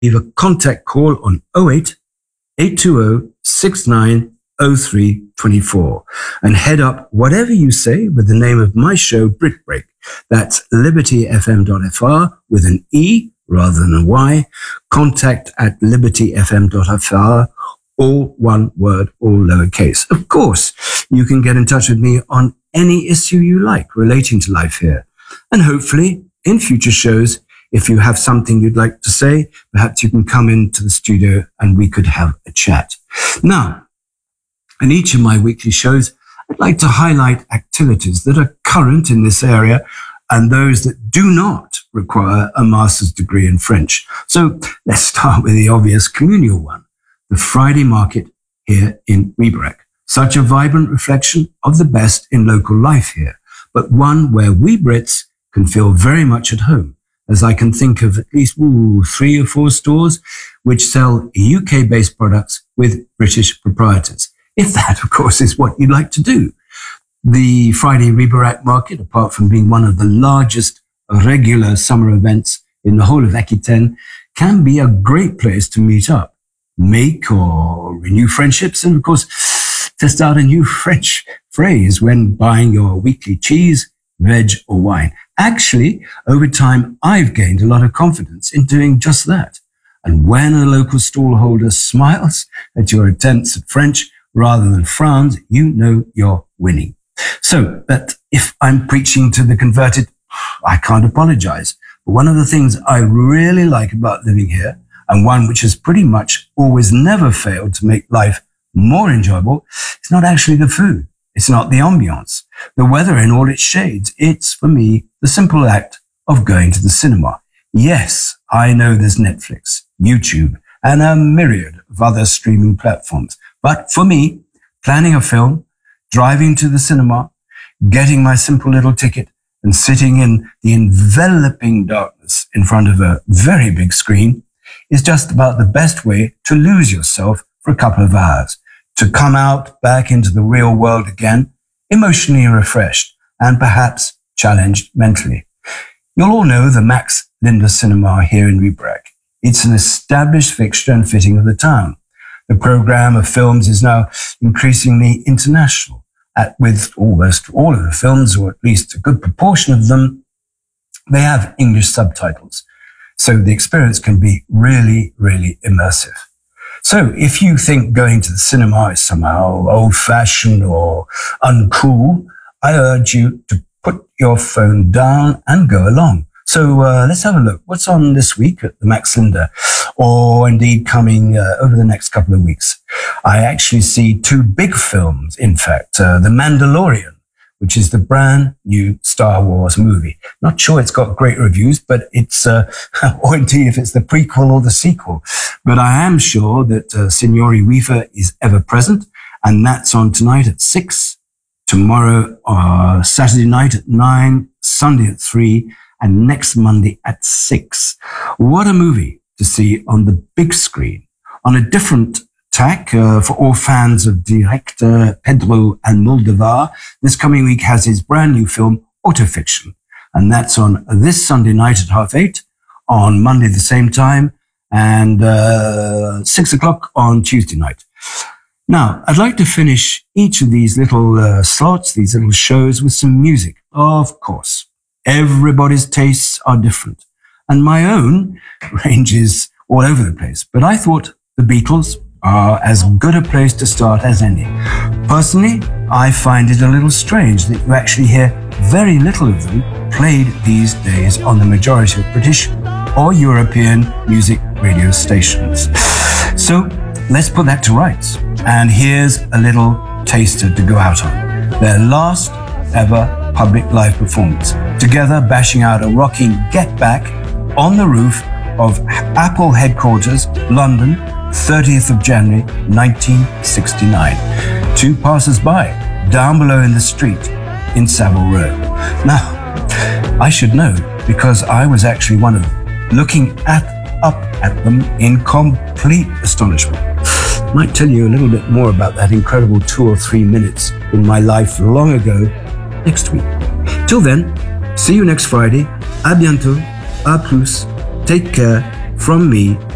leave a contact call on 08 820 690324 and head up whatever you say with the name of my show, Brit Break. That's libertyfm.fr with an E rather than a Y. Contact at libertyfm.fr, all one word, all lowercase. Of course, you can get in touch with me on any issue you like relating to life here. And hopefully, in future shows, if you have something you'd like to say, perhaps you can come into the studio and we could have a chat. Now, in each of my weekly shows, I'd like to highlight activities that are current in this area and those that do not require a master's degree in French. So let's start with the obvious communal one, the Friday market here in Wieberek. Such a vibrant reflection of the best in local life here, but one where we Brits can feel very much at home, as I can think of at least 3 or 4 stores which sell UK-based products with British proprietors. If that, of course, is what you'd like to do. The Friday Wieberek market, apart from being one of the largest regular summer events in the whole of Aquitaine, can be a great place to meet up, make or renew friendships, and of course, test out a new French phrase when buying your weekly cheese, veg or wine. Actually, over time, I've gained a lot of confidence in doing just that. And when a local stallholder smiles at your attempts at French rather than frowns, you know you're winning. So that if I'm preaching to the converted, I can't apologize. But one of the things I really like about living here, and one which has pretty much always never failed to make life more enjoyable, is not actually the food. It's not the ambiance, the weather in all its shades. It's, for me, the simple act of going to the cinema. Yes, I know there's Netflix, YouTube, and a myriad of other streaming platforms. But for me, planning a film, driving to the cinema, getting my simple little ticket, and sitting in the enveloping darkness in front of a very big screen is just about the best way to lose yourself for a couple of hours, to come out back into the real world again, emotionally refreshed and perhaps challenged mentally. You'll all know the Max Linder Cinema here in Wieberek. It's an established fixture and fitting of the town. The program of films is now increasingly international, with almost all of the films, or at least a good proportion of them, they have English subtitles. So the experience can be really, really immersive. So if you think going to the cinema is somehow old-fashioned or uncool, I urge you to put your phone down and go along. So let's have a look. What's on this week at the Max Linder, or indeed coming over the next couple of weeks? I actually see 2 big films, in fact. The Mandalorian, which is the brand new Star Wars movie. Not sure it's got great reviews, but it's, or indeed if it's the prequel or the sequel. But I am sure that Signori Weaver is ever present, and that's on tonight at 6, tomorrow, Saturday night at 9, Sunday at 3, and next Monday at 6. What a movie to see on the big screen. On a different tack, for all fans of director Pedro Almodovar, this coming week has his brand new film, Autofiction. And that's on this Sunday night at 8:30, on Monday the same time, and 6 o'clock on Tuesday night. Now, I'd like to finish each of these little slots, these little shows, with some music. Of course, everybody's tastes are different, and my own ranges all over the place. But I thought the Beatles are as good a place to start as any. Personally, I find it a little strange that you actually hear very little of them played these days on the majority of British or European music radio stations. So let's put that to rights. And here's a little taster to go out on. Their last ever public live performance, together bashing out a rocking Get Back on the roof of Apple headquarters, London, 30th of January, 1969. 2 passers-by down below in the street in Savile Row. Now, I should know because I was actually one of them, looking up at them in complete astonishment. I might tell you a little bit more about that incredible 2 or 3 minutes in my life long ago next week. Till then, see you next Friday. À bientôt. À plus. Take care from me,